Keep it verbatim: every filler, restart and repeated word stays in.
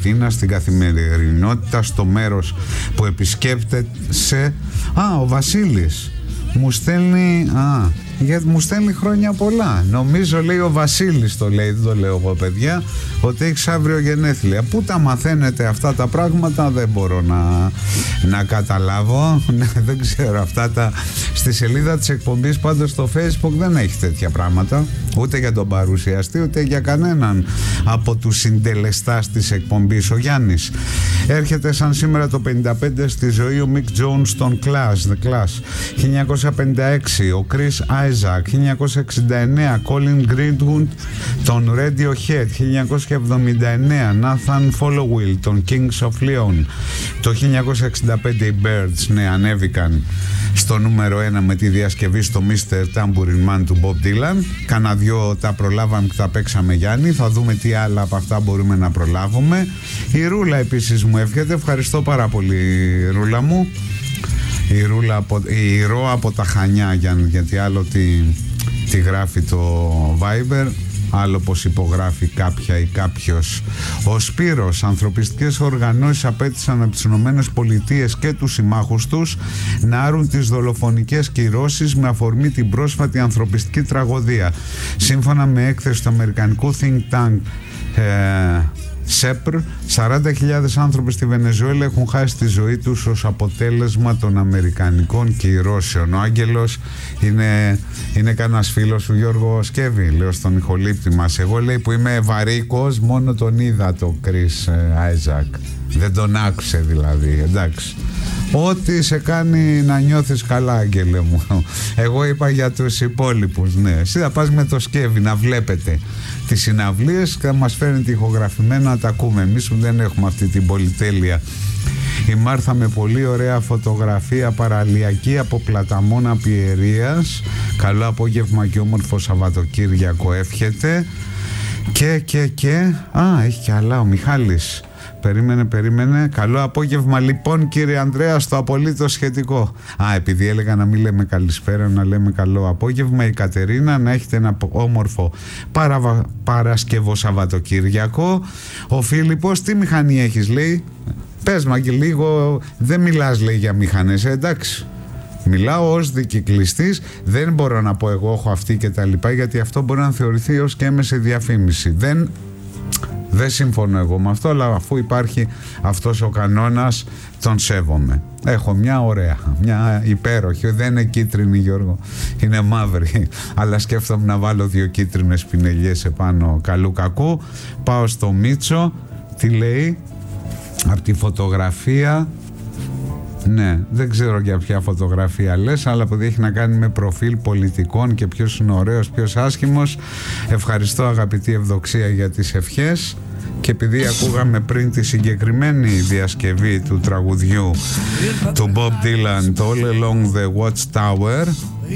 ρουτίνα, στην καθημερινότητα, στο μέρος που επισκέπτεσαι. Α, ο Βασίλης μου στέλνει, α, γιατί μου στέλνει χρόνια πολλά. Νομίζω, λέει, ο Βασίλης το λέει, δεν το λέω εγώ, παιδιά, ότι έχεις αύριο γενέθλια. Πού τα μαθαίνετε αυτά τα πράγματα, δεν μπορώ να, να καταλάβω. Δεν ξέρω αυτά τα... Στη σελίδα της εκπομπής πάντως στο Facebook δεν έχει τέτοια πράγματα, ούτε για τον παρουσιαστή ούτε για κανέναν από τους συντελεστάς της εκπομπής. Ο Γιάννης: έρχεται σαν σήμερα το πενήντα πέντε στη ζωή ο Mick Jones στον Clash, The Clash. χίλια εννιακόσια πενήντα έξι ο Chris Isaac. χίλια εννιακόσια εξήντα εννέα Colin Greenwood τον Radiohead. χίλια εννιακόσια εβδομήντα εννέα Nathan Followell τον Kings of Leon. Το χίλια εννιακόσια εξήντα πέντε οι Birds, ναι, ανέβηκαν στο νούμερο ένα με τη διασκευή στο μίστερ Tambourine Man του Bob Dylan. Κάνα δυο τα προλάβαμε και τα παίξαμε, Γιάννη. Θα δούμε τι άλλα από αυτά μπορούμε να προλάβουμε. Η Ρούλα επίσης μου εύχεται. Ευχαριστώ πάρα πολύ, Ρούλα μου. Η, Ρούλα από, η Ρο από τα Χανιά, γιατί άλλο τι, τι γράφει το Viber, άλλο πως υπογράφει κάποια ή κάποιος. Ο Σπύρος: ανθρωπιστικές οργανώσεις απέτησαν από τις Ηνωμένες Πολιτείες και τους συμμάχους τους να άρουν τις δολοφονικές κυρώσεις με αφορμή την πρόσφατη ανθρωπιστική τραγωδία. Σύμφωνα με έκθεση του αμερικανικού think tank ε, ΣΕΠΡ, σαράντα χιλιάδες άνθρωποι στη Βενεζουέλα έχουν χάσει τη ζωή τους ως αποτέλεσμα των αμερικανικών κυρώσεων. Ο Άγγελος είναι, είναι κανένας φίλος του Γιώργο Σκεύη, λέω στον ηχολήπτη μας. Εγώ, λέει, που είμαι βαρύκος, μόνο τον είδα το Chris Isaac. Δεν τον άκουσε δηλαδή, εντάξει. Ό,τι σε κάνει να νιώθεις καλά, Άγγελε μου. Εγώ είπα για τους υπόλοιπους, ναι. Εσύ θα πας με το Σκεύη να βλέπετε τις συναυλίες και θα μας φέρνει ηχογραφημένα να τα ακούμε. Εμείς που δεν έχουμε αυτή την πολυτέλεια. Η Μάρθα με πολύ ωραία φωτογραφία παραλιακή από Πλαταμόνα Πιερίας. Καλό απόγευμα και όμορφο Σαββατοκύριακο εύχεται. Και και και α, έχει και άλλα ο Μιχάλης. Περίμενε, περίμενε. Καλό απόγευμα λοιπόν, κύριε Ανδρέα, στο απολύτως σχετικό. Α, επειδή έλεγα να μην λέμε καλησπέρα, να λέμε καλό απόγευμα. Η Κατερίνα: να έχετε ένα όμορφο παραβα... Παρασκευό Σαββατοκύριακο. Ο Φίλιππος: τι μηχανή έχεις, λέει? Πες μα και λίγο, δεν μιλάς, λέει, για μηχανές, ε, εντάξει. Μιλάω ως δικυκλιστής, δεν μπορώ να πω εγώ έχω αυτή και τα λοιπά, γιατί αυτό μπορεί να θεωρηθεί ως και έμεση διαφήμιση. Δεν... Δεν συμφωνώ εγώ με αυτό, αλλά αφού υπάρχει αυτός ο κανόνας, τον σέβομαι. Έχω μια ωραία, μια υπέροχη, δεν είναι κίτρινη, Γιώργο, είναι μαύρη, αλλά σκέφτομαι να βάλω δύο κίτρινες πινελιές επάνω καλού κακού. Πάω στο Μίτσο, τι λέει από τη φωτογραφία. Ναι, δεν ξέρω για ποια φωτογραφία λες, αλλά που έχει να κάνει με προφίλ πολιτικών και ποιος είναι ωραίος, ποιος άσχημος. Ευχαριστώ, αγαπητή Ευδοξία, για τις ευχές. Και επειδή ακούγαμε πριν τη συγκεκριμένη διασκευή του τραγουδιού του Bob Dylan, το All Along the Watchtower,